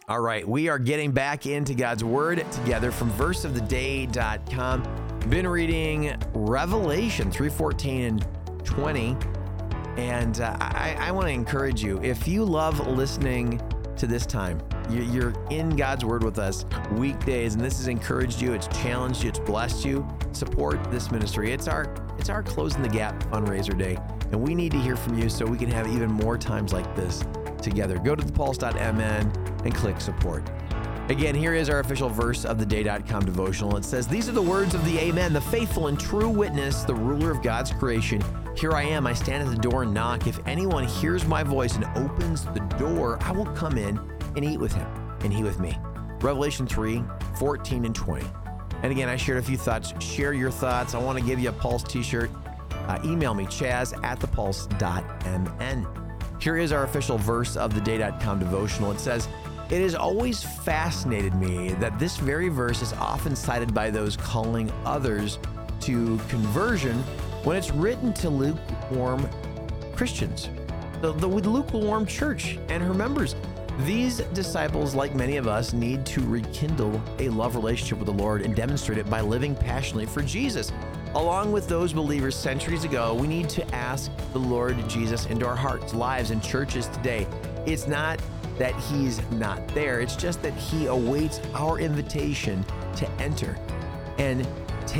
All right, we are getting back into God's Word together from verseoftheday.com. Been reading Revelation 3:14 and 20, and I want to encourage you, if you love listening to this time, you're in God's Word with us weekdays, and this has encouraged you, it's challenged you, it's blessed you, support this ministry. It's our Closing the Gap fundraiser day, and we need to hear from you so we can have even more times like this together. Go to thepulse.mn and click support. Again, here is our official verseoftheday.com devotional. It says, "These are the words of the Amen, the faithful and true witness, the ruler of God's creation. Here I am, I stand at the door and knock. If anyone hears my voice and opens the door, I will come in and eat with him, and he with me." Revelation 3:14 and 20. And again, I shared a few thoughts. Share your thoughts. I want to give you a Pulse t-shirt. Email me, chaz@thepulse.mn. Here is our official verseoftheday.com devotional. It says, "It has always fascinated me that this very verse is often cited by those calling others to conversion when it's written to lukewarm Christians, the lukewarm church and her members. These disciples, like many of us, need to rekindle a love relationship with the Lord and demonstrate it by living passionately for Jesus. Along with those believers centuries ago, we need to ask the Lord Jesus into our hearts, lives, and churches today. It's not that he's not there. It's just that he awaits our invitation to enter. And